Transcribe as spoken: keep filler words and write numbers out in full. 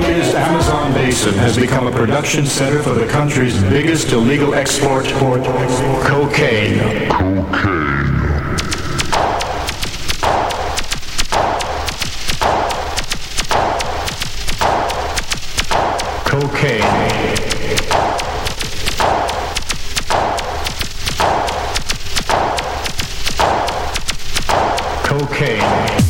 Colombia's Amazon basin has become a production center for the country's biggest illegal export, cocaine. Cocaine. Cocaine. Cocaine.